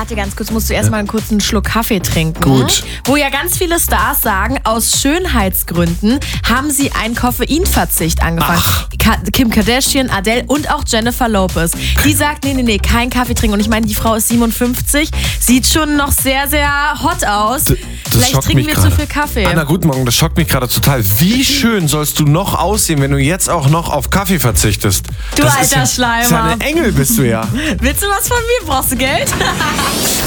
warte ganz kurz, musst du erstmal einen kurzen Schluck Kaffee trinken. Gut. Wo ja ganz viele Stars sagen, aus Schönheitsgründen haben sie einen Koffeinverzicht angefangen. Kim Kardashian, Adele und auch Jennifer Lopez. Die sagt, nee, kein Kaffee trinken. Und ich meine, die Frau ist 57, sieht schon noch sehr, sehr hot aus. Vielleicht trinken wir zu viel Kaffee. Anna, guten Morgen, das schockt mich gerade total. Wie schön sollst du noch aussehen, wenn du jetzt auch noch auf Kaffee verzichtest? Du alter Schleimer. Das ist ja ein Engel bist du ja. Willst du was von mir? Brauchst du Geld?